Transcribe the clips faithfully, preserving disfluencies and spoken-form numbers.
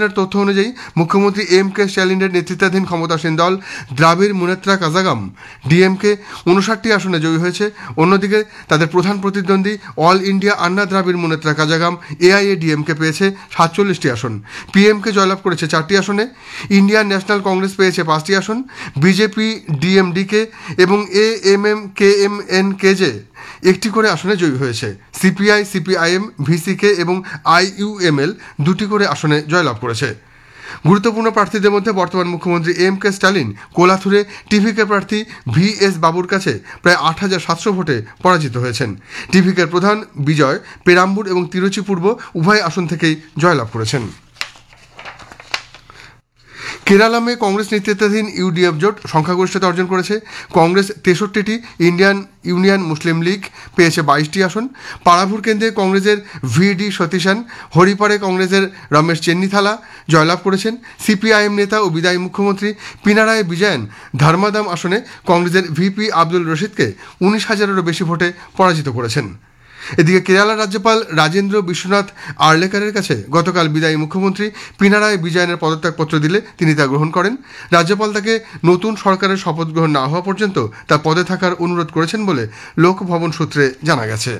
কমিশনের তথ্য অনুযায়ী মুখ্যমন্ত্রী এম কে স্ট্যালিনের নেতৃত্বাধীন ক্ষমতাসীন দল দ্রাবিড় মুনেত্রা কাজাগাম ডিএমকে উনষাটটি আসনে জয়ী হয়েছে। অন্যদিকে তাদের প্রধান প্রতিদ্বন্দ্বী অল ইন্ডিয়া আন্না দ্রাবিড় মুনেত্রা কাজাগাম এআইএডিএমকে পেয়েছে সাতচল্লিশটি আসন। পিএমকে জয়লাভ করেছে চারটি আসনে। ইন্ডিয়ান ন্যাশনাল কংগ্রেস পেয়েছে পাঁচটি আসন। বিজেপি, ডিএমডিকে এবং A M M K M N কেজে একটি করে আসনে জয়ী হয়েছে। সিপিআই, সিপিআইএম, ভিসিকে এবং আইইউএমএল দুটি করে আসনে জয়লাভ করেছে। গুরুত্বপূর্ণ প্রার্থীদের মধ্যে বর্তমান মুখ্যমন্ত্রী এম কে স্ট্যালিন কোলাথুরে টিভিকে প্রার্থী ভি এস বাবুর কাছে প্রায় আট হাজার সাতশো ভোটে পরাজিত হয়েছেন। টিভিকের প্রধান বিজয় পেরাম্বুর এবং তিরুচি পূর্ব উভয় আসন থেকেই জয়লাভ করেছেন। কেরালামে কংগ্রেস নেতৃত্বাধীন ইউডিএফ জোট সংখ্যাগরিষ্ঠতা অর্জন করেছে। কংগ্রেস তেষট্টিটি, ইন্ডিয়ান ইউনিয়ন মুসলিম লীগ পেয়েছে বাইশটি আসন। পারাভুর কেন্দ্রে কংগ্রেসের ভি ডি সতীশান, হরিপারে কংগ্রেসের রমেশ চেন্নিথালা জয়লাভ করেছেন। সিপিআইএম নেতা ও বিদায়ী মুখ্যমন্ত্রী পিনারায় বিজয়ন ধর্মাদাম আসনে কংগ্রেসের ভিপি আব্দুল রশিদকে উনিশ হাজারেরও বেশি ভোটে পরাজিত করেছেন। এদিকে কেরালার রাজ্যপাল রাজেন্দ্র বিশ্বনাথ আর্লেকারের কাছে গতকাল বিদায়ী মুখ্যমন্ত্রী পিনারায় বিজয়নের পদত্যাগপত্র দিলে তিনি তা গ্রহণ করেন। রাজ্যপাল তাকে নতুন সরকারের শপথ গ্রহণ না হওয়া পর্যন্ত তার পদে থাকার অনুরোধ করেছেন বলে লোকভবন সূত্রে জানা গেছে।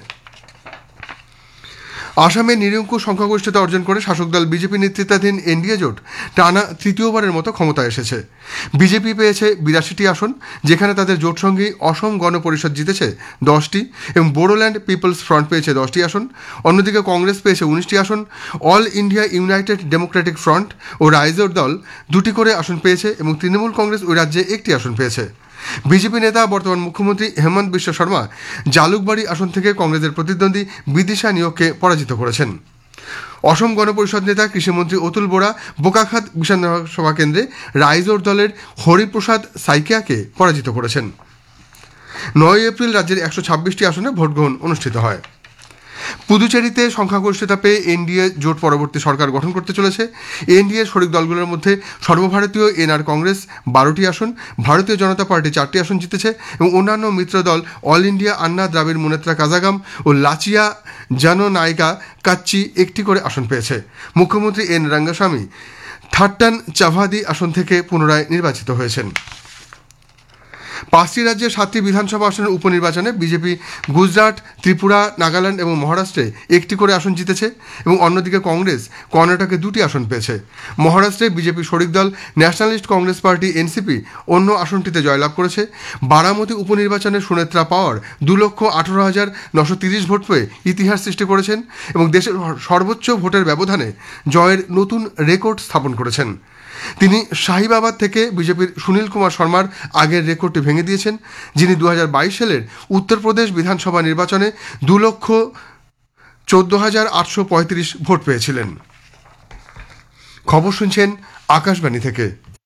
আসামে নিরঙ্কুশ সংখ্যাগরিষ্ঠতা অর্জন করে শাসক দল বিজেপি নেতৃত্বাধীন এনডিএ জোট টানা তৃতীয়বারের মতো ক্ষমতায় এসেছে। বিজেপি পেয়েছে বিরাশিটি আসন, যেখানে তাদের জোটসঙ্গী অসম গণ পরিষদ জিতেছে দশটি এবং বোডোল্যান্ড পিপলস ফ্রন্ট পেয়েছে দশটি আসন। অন্যদিকে কংগ্রেস পেয়েছে উনিশটি আসন। All India United Democratic front ও রাইজোর দল দুটি করে আসন পেয়েছে এবং তৃণমূল কংগ্রেস ওই রাজ্যে একটি আসন পেয়েছে। বিজেপি নেতা বর্তমান মুখ্যমন্ত্রী হেমন্ত বিশ্ব শর্মা জালুকবাড়ি আসন থেকে কংগ্রেসের প্রতিদ্বন্দ্বী বিদিশা নিয়োগকে পরাজিত করেছেন। অসম গণপরিষদ নেতা কৃষিমন্ত্রী অতুল বোরা বোকাখাত বিধানসভা কেন্দ্রে রাইজোর দলের হরিপ্রসাদ সাইকিয়াকে পরাজিত করেছেন। নয় এপ্রিল রাজ্যের একশো ছাব্বিশটি আসনে ভোটগ্রহণ অনুষ্ঠিত হয়। পুদুচেরিতে সংখ্যাগরিষ্ঠতা পেয়ে এনডিএ জোট পরবর্তী সরকার গঠন করতে চলেছে। এনডিএ শরিক দলগুলোর মধ্যে সর্বভারতীয় এনআর কংগ্রেস বারোটি আসন, ভারতীয় জনতা পার্টি চারটি আসন জিতেছে এবং অন্যান্য মিত্র দল অল ইন্ডিয়া আন্না দ্রাবিড় মুনেত্রা কাজাগাম ও লাচিয়া জননায়িকা কাচ্চি একটি করে আসন পেয়েছে। মুখ্যমন্ত্রী এন রঙ্গস্বামী থাট্টান চাভাদি আসন থেকে পুনরায় নির্বাচিত হয়েছেন। পাঁচটি রাজ্যের সাতটি বিধানসভা আসনের উপনির্বাচনে বিজেপি গুজরাট, ত্রিপুরা, নাগাল্যান্ড এবং মহারাষ্ট্রে একটি করে আসন জিতেছে এবং অন্যদিকে কংগ্রেস কর্ণাটকে দুটি আসন পেয়েছে। মহারাষ্ট্রে বিজেপি শরিক দল ন্যাশনালিস্ট কংগ্রেস পার্টি এনসিপি অন্য আসনটিতে জয়লাভ করেছে। বারামতি উপনির্বাচনে সুনেত্রা পাওয়ার দু লক্ষ আঠারো হাজার নশো তিরিশ ভোট পেয়ে ইতিহাস সৃষ্টি করেছেন এবং দেশের সর্বোচ্চ ভোটের ব্যবধানে জয়ের নতুন রেকর্ড স্থাপন করেছেন। তিনি শাহিবাবাদ থেকে বিজেপির সুনীল কুমার শর্মার আগের রেকর্ডটি ভেঙে দিয়েছেন, যিনি দু হাজার বাইশ সালের উত্তরপ্রদেশ বিধানসভা নির্বাচনে দু লক্ষ চোদ্দ হাজার আটশো পঁয়ত্রিশ ভোট পেয়েছিলেন। খবর শুনছেন আকাশবাণী থেকে।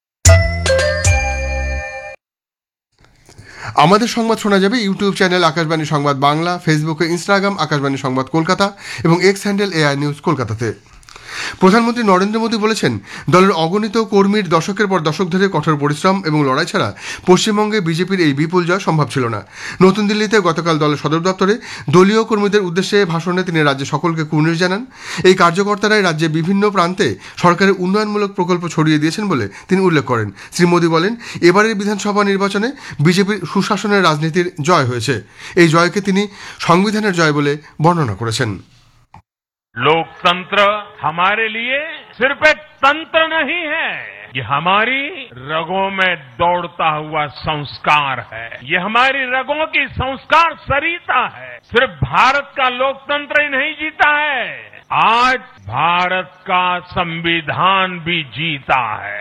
আমাদের সংবাদ শোনা যাবে ইউটিউব চ্যানেল আকাশবাণী সংবাদ বাংলা, ফেসবুকে, ইনস্টাগ্রাম আকাশবাণী সংবাদ কলকাতা এবং এক্স হ্যান্ডেল এআই নিউজ কলকাতাতে। প্রধানমন্ত্রী নরেন্দ্র মোদী বলেছেন, দলের অগণিত কর্মীর দশকের পর দশক ধরে কঠোর পরিশ্রম এবং লড়াই ছাড়া পশ্চিমবঙ্গে বিজেপির এই বিপুল জয় সম্ভব ছিল না। নতুন দিল্লিতে গতকাল দলের সদর দপ্তরে দলীয় কর্মীদের উদ্দেশ্যে ভাষণে তিনি রাজ্যে সকলকে কুর্নিশ জানান। এই কার্যকর্তারাই রাজ্যে বিভিন্ন প্রান্তে সরকারের উন্নয়নমূলক প্রকল্প ছড়িয়ে দিয়েছেন বলে তিনি উল্লেখ করেন। শ্রী মোদী বলেন, এবারের বিধানসভা নির্বাচনে বিজেপির সুশাসনের রাজনীতির জয় হয়েছে। এই জয়কে তিনি সংবিধানের জয় বলে বর্ণনা করেছেন। लोकतंत्र हमारे लिए सिर्फ एक तंत्र नहीं है, ये हमारी रगों में दौड़ता हुआ संस्कार है। ये हमारी रगों की संस्कार सरिता है। सिर्फ भारत का लोकतंत्र ही नहीं जीता है, आज भारत का संविधान भी जीता है।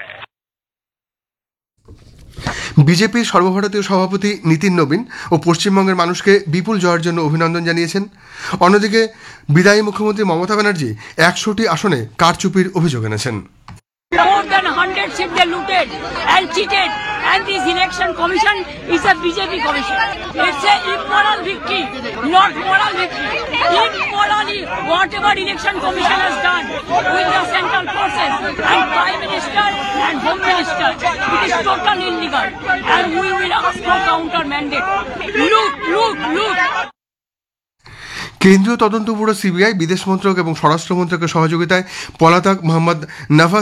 বিজেপির সর্বভারতীয় সভাপতি নীতিন নবীন ও পশ্চিমবঙ্গের মানুষকে বিপুল জয়ের জন্য অভিনন্দন জানিয়েছেন। অন্যদিকে বিদায়ী মুখ্যমন্ত্রী মমতা ব্যানার্জি একশোটি আসনে কারচুপির অভিযোগ এনেছেন। More than one hundred seats they looted and cheated, and this election commission is a B J P commission. It's a immoral victory, not moral victory. Immorally, whatever election commission has done with the central forces and Prime Minister and Home Minister, it is totally illegal, and we will ask for counter mandate. Look, look, look. কেন্দ্রীয় তদন্ত bureau CBI বিদেশ মন্ত্রক এবং স্বরাষ্ট্র মন্ত্রকের সহযোগিতায় পলাতক মোহাম্মদ নভাজ